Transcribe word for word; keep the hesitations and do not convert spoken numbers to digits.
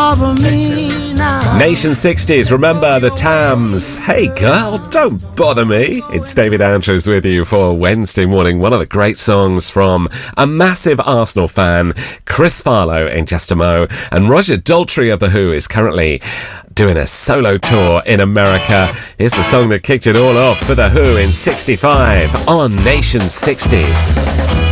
bother me now. Nation sixties, remember the Tams. Hey girl, don't bother me. It's David Andrews with you for Wednesday morning. One of the great songs from a massive Arsenal fan, Chris Farlow in just a mo. And Roger Daltrey of The Who is currently doing a solo tour in America. Here's the song that kicked it all off for The Who in sixty-five on Nation sixties.